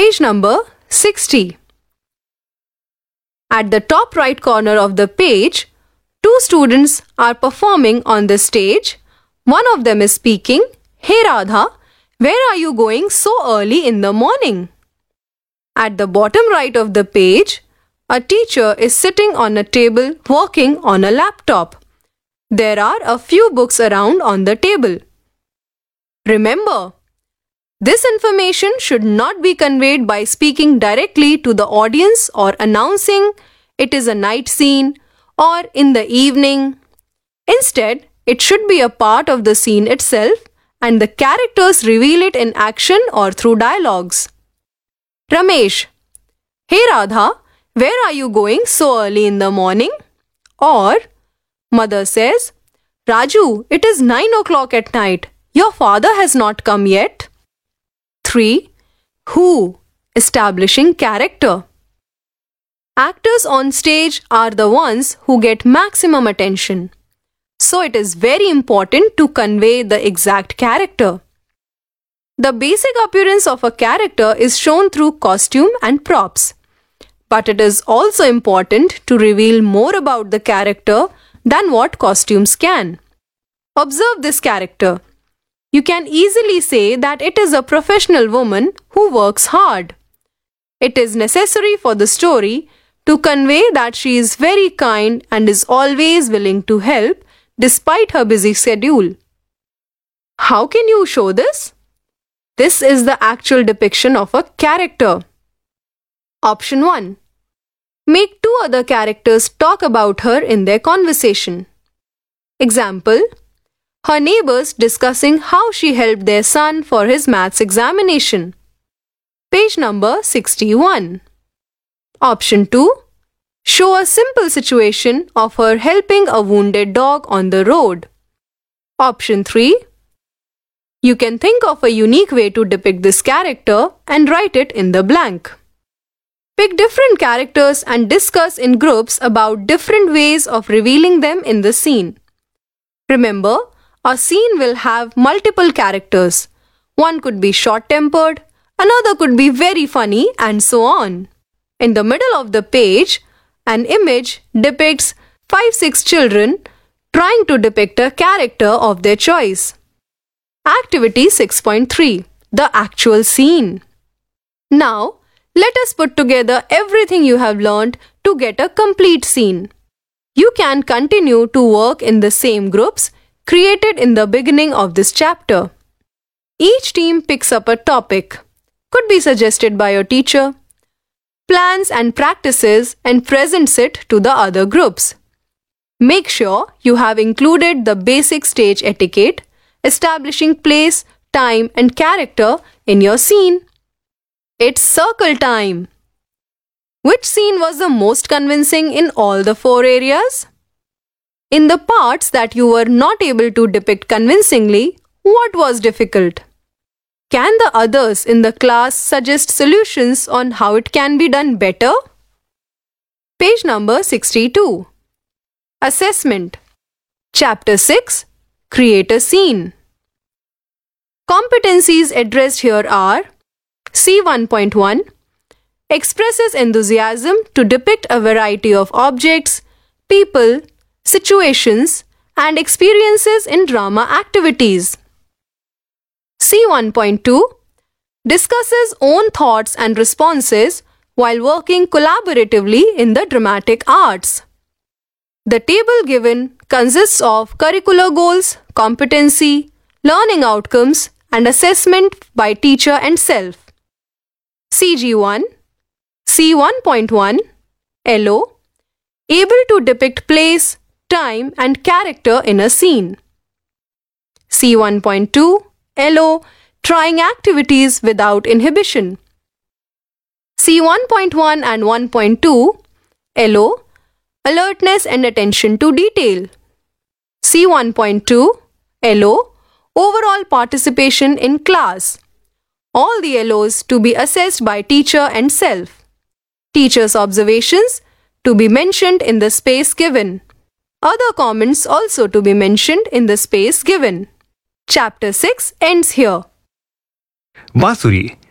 Page number 60. At the top right corner of the page, two students are performing on the stage. One of them is speaking, "Hey Radha, where are you going so early in the morning?" At the bottom right of the page, a teacher is sitting on a table working on a laptop. There are a few books around on the table. Remember, this information should not be conveyed by speaking directly to the audience or announcing it is a night scene or in the evening. Instead, it should be a part of the scene itself and the characters reveal it in action or through dialogues. Ramesh: "Hey Radha, where are you going so early in the morning?" Or Mother says, "Raju, it is 9 o'clock at night. Your father has not come yet." 3. Who? Establishing character. Actors on stage are the ones who get maximum attention. So it is very important to convey the exact character. The basic appearance of a character is shown through costume and props. But it is also important to reveal more about the character than what costumes can. Observe this character. You can easily say that it is a professional woman who works hard. It is necessary for the story to convey that she is very kind and is always willing to help despite her busy schedule. How can you show this? This is the actual depiction of a character. Option 1. Make two other characters talk about her in their conversation. Example: her neighbors discussing how she helped their son for his maths examination. Page number 61. Option 2. Show a simple situation of her helping a wounded dog on the road. Option 3. You can think of a unique way to depict this character and write it in the blank. Pick different characters and discuss in groups about different ways of revealing them in the scene. Remember, a scene will have multiple characters. One could be short-tempered, another could be very funny, and so on. In the middle of the page, an image depicts 5-6 children trying to depict a character of their choice. Activity 6.3. The actual scene. Now, let us put together everything you have learned to get a complete scene. You can continue to work in the same groups created in the beginning of this chapter. Each team picks up a topic, could be suggested by your teacher, plans and practices and presents it to the other groups. Make sure you have included the basic stage etiquette, establishing place, time and character in your scene. It's circle time. Which scene was the most convincing in all the 4 areas? In the parts that you were not able to depict convincingly, what was difficult? Can the others in the class suggest solutions on how it can be done better? Page number 62. Assessment. Chapter 6. Create a scene. Competencies addressed here are: C1.1. Expresses enthusiasm to depict a variety of objects, people, situations, and experiences in drama activities. C1.2. Discusses own thoughts and responses while working collaboratively in the dramatic arts. The table given consists of curricular goals, competency, learning outcomes, and assessment by teacher and self. CG1. C1.1. LO. Able to depict place, time, and character in a scene. C1.2. LO. Trying activities without inhibition. C1.1 and 1.2. LO. Alertness and attention to detail. C1.2. LO. Overall participation in class. All the LOs to be assessed by teacher and self. Teacher's observations to be mentioned in the space given. Other comments also to be mentioned in the space given. Chapter 6 ends here. Basuri,